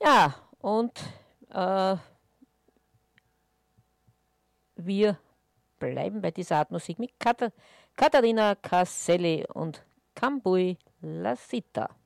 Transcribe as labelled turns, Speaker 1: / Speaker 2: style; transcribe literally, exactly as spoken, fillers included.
Speaker 1: Ja, und äh, wir bleiben bei dieser Art Musik mit Katharina Casselli und Cambui La Sita.